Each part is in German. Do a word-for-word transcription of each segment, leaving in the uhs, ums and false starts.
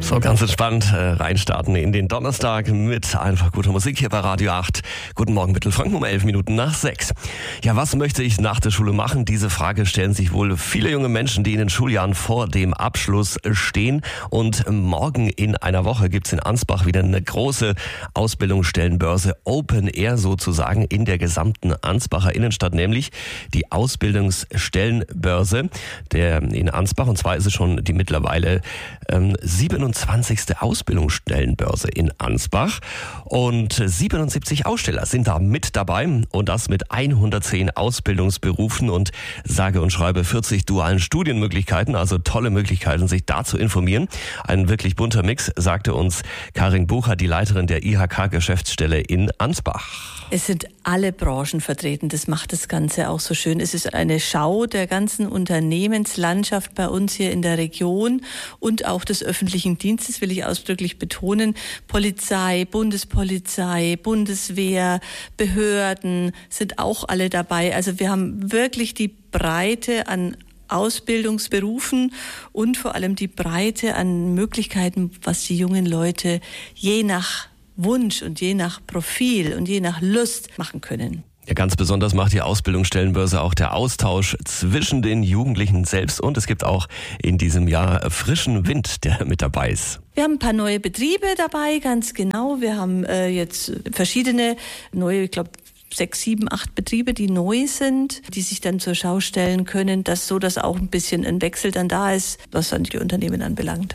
So, ganz entspannt äh, reinstarten in den Donnerstag mit einfach guter Musik hier bei Radio acht. Guten Morgen Mittelfranken um elf Minuten nach sechs. Ja, was möchte ich nach der Schule machen? Diese Frage stellen sich wohl viele junge Menschen, die in den Schuljahren vor dem Abschluss stehen. Und morgen in einer Woche gibt's in Ansbach wieder eine große Ausbildungsstellenbörse, Open Air sozusagen, in der gesamten Ansbacher Innenstadt, nämlich die Ausbildungsstellenbörse der in Ansbach. Und zwar ist es schon die mittlerweile ähm, siebenundzwanzigste Ausbildungsstellenbörse in Ansbach. Und siebenundsiebzig Aussteller sind da mit dabei und das mit hundertzehn Ausbildungsberufen und sage und schreibe vierzig dualen Studienmöglichkeiten, also tolle Möglichkeiten, sich da zu informieren. Ein wirklich bunter Mix, sagte uns Karin Bucher, die Leiterin der I H K-Geschäftsstelle in Ansbach. Es sind alle Branchen vertreten, das macht das Ganze auch so schön. Es ist eine Schau der ganzen Unternehmenslandschaft bei uns hier in der Region und auch des öffentlichen Dienstes, will ich ausdrücklich betonen. Polizei, Bundespolizei, Bundeswehr, Behörden sind auch alle dabei. Also wir haben wirklich die Breite an Ausbildungsberufen und vor allem die Breite an Möglichkeiten, was die jungen Leute je nach Wunsch und je nach Profil und je nach Lust machen können. Ja, ganz besonders macht die Ausbildungsstellenbörse auch der Austausch zwischen den Jugendlichen selbst und es gibt auch in diesem Jahr frischen Wind, der mit dabei ist. Wir haben ein paar neue Betriebe dabei, ganz genau. Wir haben äh, jetzt verschiedene neue, ich glaube, sechs, sieben, acht Betriebe, die neu sind, die sich dann zur Schau stellen können, dass so, dass auch ein bisschen ein Wechsel dann da ist, was dann die Unternehmen anbelangt.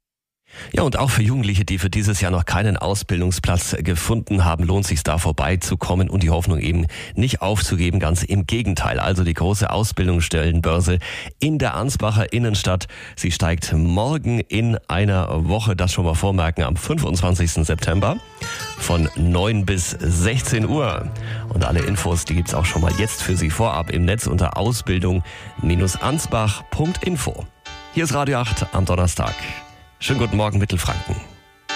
Ja, und auch für Jugendliche, die für dieses Jahr noch keinen Ausbildungsplatz gefunden haben, lohnt sich da vorbeizukommen und die Hoffnung eben nicht aufzugeben, ganz im Gegenteil. Also die große Ausbildungsstellenbörse in der Ansbacher Innenstadt. Sie steigt morgen in einer Woche, das schon mal vormerken, am fünfundzwanzigsten September von neun bis sechzehn Uhr. Und alle Infos, die gibt's auch schon mal jetzt für Sie vorab im Netz unter ausbildung Bindestrich ansbach Punkt info. Hier ist Radio acht am Donnerstag. Schönen guten Morgen, Mittelfranken.